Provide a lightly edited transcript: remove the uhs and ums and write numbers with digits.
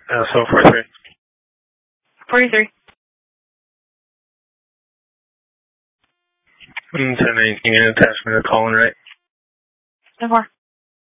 So 43. 43. 1019, attachment to calling, right? No more.